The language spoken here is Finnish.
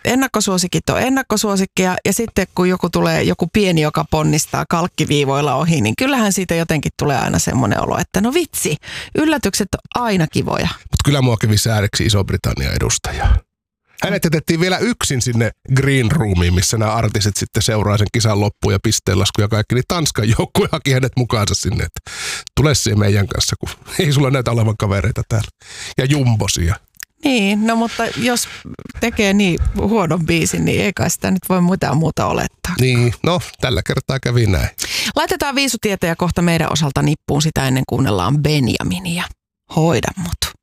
ennakkosuosikit on ennakkosuosikkia ja sitten kun joku pieni, joka ponnistaa kalkkiviivoilla ohi, niin kyllähän siitä jotenkin tulee aina semmoinen olo, että no vitsi, yllätykset on aina kivoja. Mutta kyllä mua kävi säädeksi Iso-Britannian edustaja. Hänet jätettiin vielä yksin sinne green roomiin, missä nämä artistit sitten seuraa sen kisan loppuun ja pisteenlasku ja kaikki. Niin Tanskan joukkue haki hänet mukaansa sinne, että tule siihen meidän kanssa, kun ei sulla näitä olevan kavereita täällä. Ja jumbosia. Niin, no mutta jos tekee niin huonon biisin, niin ei kai sitä nyt voi mitään muuta olettaa. Niin, no tällä kertaa kävi näin. Laitetaan viisutietoja kohta meidän osalta nippuun, sitä ennen kuunnellaan Benjaminia. Hoida mut.